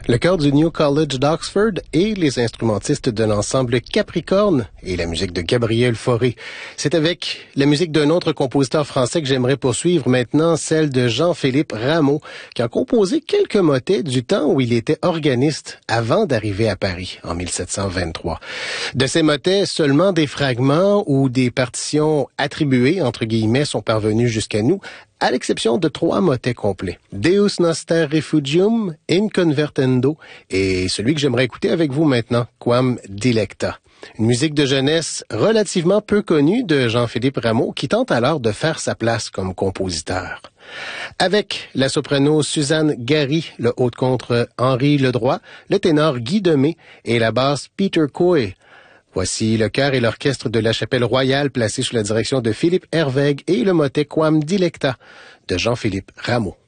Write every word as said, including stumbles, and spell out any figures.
Le chœur du New College d'Oxford et les instrumentistes de l'ensemble Capricorne et la musique de Gabriel Fauré. C'est avec la musique d'un autre compositeur français que j'aimerais poursuivre maintenant, celle de Jean-Philippe Rameau, qui a composé quelques motets du temps où il était organiste avant d'arriver à Paris en mille sept cent vingt-trois. De ces motets, seulement des fragments ou des partitions attribuées, entre guillemets, sont parvenus jusqu'à nous, à l'exception de trois motets complets. Deus Noster Refugium, In Convertendo, et celui que j'aimerais écouter avec vous maintenant, Quam Dilecta. Une musique de jeunesse relativement peu connue de Jean-Philippe Rameau, qui tente alors de faire sa place comme compositeur. Avec la soprano Suzanne Gary, le haut-contre Henri Ledroit, le ténor Guy Demé et la basse Peter Coy. Voici le chœur et l'orchestre de la Chapelle Royale placé sous la direction de Philippe Hervègue et le motet Quam Dilecta de Jean-Philippe Rameau.